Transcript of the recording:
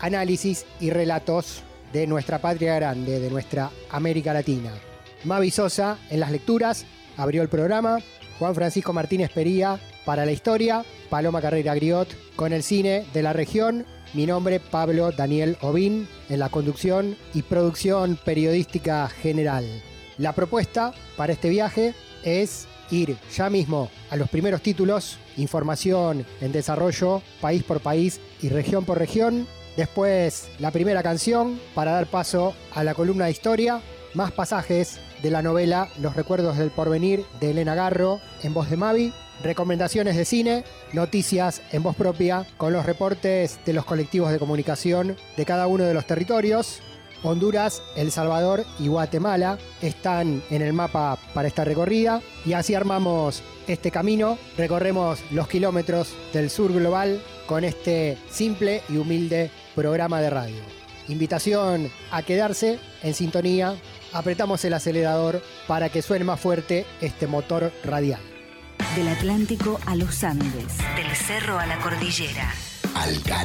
análisis y relatos de nuestra patria grande, de nuestra América Latina. Mavi Sosa en las lecturas abrió el programa, Juan Francisco Martínez Pería para la historia, Paloma Carrera Griot con el cine de la región, mi nombre Pablo Daniel Obín en la conducción y producción periodística general. La propuesta para este viaje es ir ya mismo a los primeros títulos, información en desarrollo, país por país y región por región. Después la primera canción para dar paso a la columna de historia, más pasajes de la novela Los recuerdos del porvenir de Elena Garro en voz de Mavi, recomendaciones de cine, noticias en voz propia con los reportes de los colectivos de comunicación de cada uno de los territorios. Honduras, El Salvador y Guatemala están en el mapa para esta recorrida y así armamos este camino, recorremos los kilómetros del sur global con este simple y humilde programa de radio. Invitación a quedarse en sintonía, apretamos el acelerador para que suene más fuerte este motor radial. Del Atlántico a los Andes, del cerro a la cordillera.